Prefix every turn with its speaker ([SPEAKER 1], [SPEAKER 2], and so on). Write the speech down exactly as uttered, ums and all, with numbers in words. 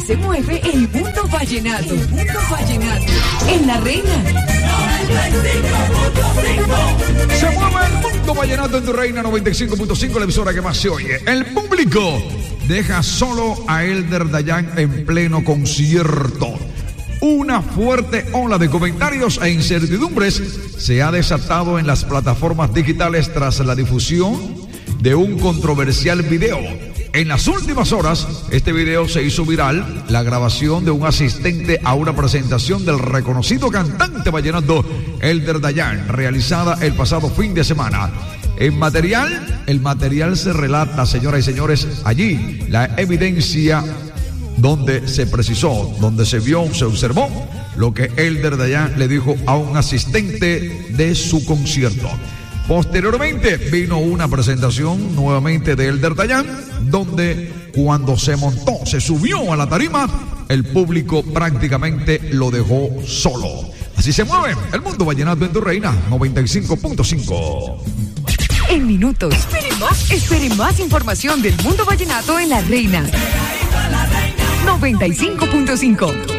[SPEAKER 1] se mueve el mundo vallenato. El mundo vallenato. En La Reina.
[SPEAKER 2] Se mueve el mundo vallenato en tu Reina noventa y cinco punto cinco, la emisora que más se oye. El público deja solo a Elder Dayan en pleno concierto. Una fuerte ola de comentarios e incertidumbres se ha desatado en las plataformas digitales tras la difusión de un controversial video. En las últimas horas, este video se hizo viral, la grabación de un asistente a una presentación del reconocido cantante vallenato Elder Dayan, realizada el pasado fin de semana. En material, el material se relata, señoras y señores, allí la evidencia donde se precisó, donde se vio, se observó lo que Elder Dayan le dijo a un asistente de su concierto. Posteriormente vino una presentación nuevamente de Elder Dayan, donde cuando se montó, se subió a la tarima, el público prácticamente lo dejó solo. Así se mueve el mundo vallenato en tu Reina noventa y cinco punto cinco.
[SPEAKER 1] En minutos, esperen más, esperen más información del mundo vallenato en La Reina noventa y cinco punto cinco.